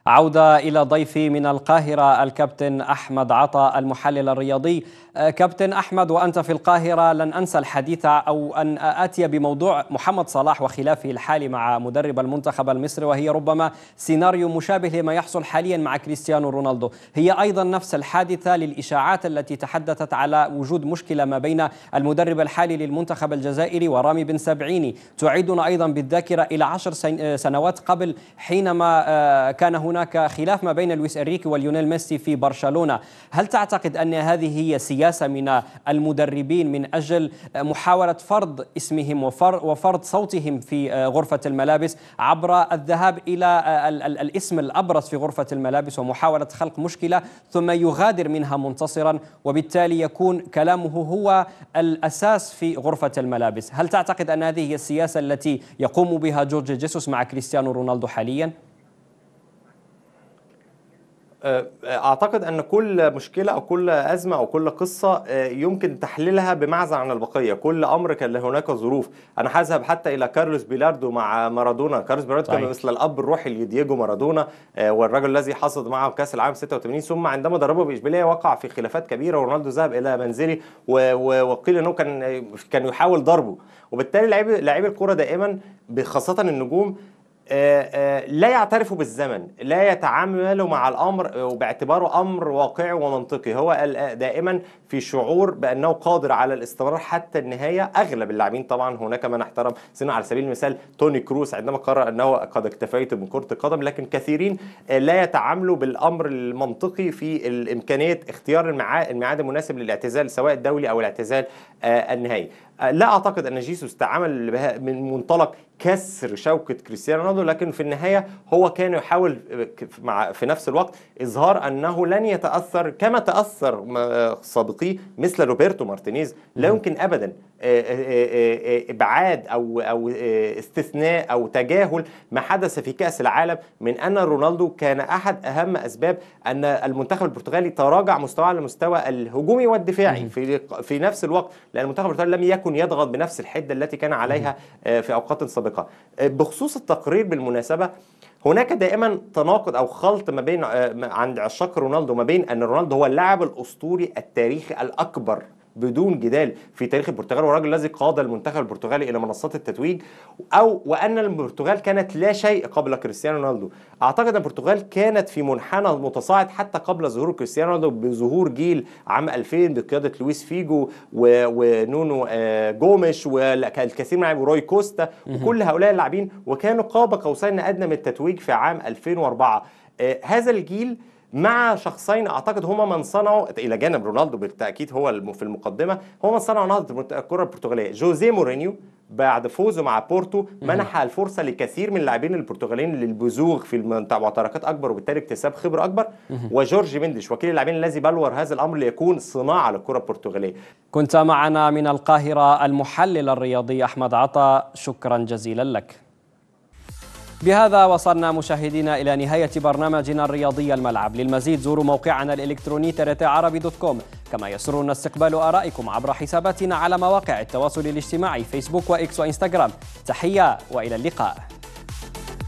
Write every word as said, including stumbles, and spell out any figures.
عودة إلى ضيفي من القاهرة الكابتن أحمد عطا المحلل الرياضي. كابتن أحمد، وأنت في القاهرة لن أنسى الحديث أو أن آتي بموضوع محمد صلاح وخلافه الحالي مع مدرب المنتخب المصري، وهي ربما سيناريو مشابه لما يحصل حاليا مع كريستيانو رونالدو. هي أيضا نفس الحادثة للإشاعات التي تحدثت على وجود مشكلة ما بين المدرب الحالي للمنتخب الجزائري ورامي بن سبعيني. تعيدنا أيضا بالذاكرة إلى عشر سنوات قبل، حينما كان هناك خلاف ما بين لويس إنريكي وليونيل ميسي في برشلونة. هل تعتقد أن هذه هي سياسة من المدربين من أجل محاولة فرض اسمهم وفرض صوتهم في غرفة الملابس عبر الذهاب إلى الاسم الأبرز في غرفة الملابس ومحاولة خلق مشكلة ثم يغادر منها منتصرا، وبالتالي يكون كلامه هو الأساس في غرفة الملابس؟ هل تعتقد أن هذه هي السياسة التي يقوم بها جورج جيسوس مع كريستيانو رونالدو حاليا؟ أعتقد أن كل مشكلة أو كل أزمة أو كل قصة يمكن تحليلها بمعزل عن البقية. كل أمر كان هناك ظروف. أنا هذهب حتى إلى كارلوس بيلاردو مع مارادونا. كارلوس بيلاردو كان مثل الأب الروحي لدييجو مارادونا، والرجل الذي حصد معه كأس العالم ستة وثمانين، ثم عندما دربه بإشبيلية وقع في خلافات كبيرة ورونالدو ذهب إلى منزله وقيل أنه كان كان يحاول ضربه. وبالتالي لاعبي الكرة دائما خاصة النجوم لا يعترفوا بالزمن، لا يتعاملوا مع الأمر وباعتباره أمر واقعي ومنطقي. هو دائما في شعور بأنه قادر على الاستمرار حتى النهاية. أغلب اللاعبين طبعا، هناك من احترم سنة، على سبيل المثال توني كروس عندما قرر أنه قد اكتفيت من كرة القدم، لكن كثيرين لا يتعاملوا بالأمر المنطقي في الإمكانية اختيار الميعاد المناسب للاعتزال سواء الدولي أو الاعتزال النهائي. لا أعتقد أن جيسوس تعامل من منطلق كسر شوكة كريستيانو رونالدو، لكن في النهاية هو كان يحاول مع في نفس الوقت إظهار أنه لن يتأثر كما تأثر سابقيه مثل روبرتو مارتينيز. لا يمكن أبدا إبعاد أو أو استثناء أو تجاهل ما حدث في كأس العالم من أن رونالدو كان أحد أهم أسباب أن المنتخب البرتغالي تراجع مستوى على المستوى الهجومي والدفاعي في في نفس الوقت، لأن المنتخب البرتغالي لم يكن يضغط بنفس الحدة التي كان عليها في أوقات سابقة. بخصوص التقرير بالمناسبة، هناك دائما تناقض أو خلط ما بين عند عشاق رونالدو ما بين أن رونالدو هو اللاعب الأسطوري التاريخي الأكبر بدون جدال في تاريخ البرتغال والراجل الذي قاد المنتخب البرتغالي إلى منصات التتويج، أو وأن البرتغال كانت لا شيء قبل كريستيانو رونالدو. أعتقد أن البرتغال كانت في منحنى متصاعد حتى قبل ظهور كريستيانو رونالدو، بظهور جيل عام ألفين بقيادة لويس فيجو ونونو جوميش والكثير من روي كوستا وكل هؤلاء اللاعبين، وكانوا قاب قوسين أدنى من التتويج في عام ألفين وأربعة. هذا الجيل مع شخصين اعتقد هما من صنعوا، الى جانب رونالدو بالتاكيد هو في المقدمه، هو من صنعوا نهضه الكره البرتغاليه. جوزيه مورينيو بعد فوزه مع بورتو منح الفرصه لكثير من اللاعبين البرتغاليين للبزوغ في معتركات اكبر وبالتالي اكتساب خبره اكبر، وجورج مينديش وكيل اللاعبين الذي بلور هذا الامر ليكون صناعه للكره البرتغاليه. كنت معنا من القاهره المحلل الرياضي احمد عطا، شكرا جزيلا لك. بهذا وصلنا مشاهدينا إلى نهاية برنامجنا الرياضي الملعب. للمزيد زوروا موقعنا الإلكتروني ترت عربي دوت كوم، كما يسرنا استقبال آرائكم عبر حساباتنا على مواقع التواصل الاجتماعي فيسبوك وإكس وإنستغرام. تحية وإلى اللقاء.